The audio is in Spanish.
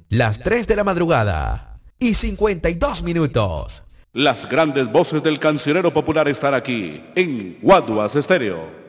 Las 3 de la madrugada y 52 minutos. Las grandes voces del cancionero popular están aquí en Guaduas Estéreo.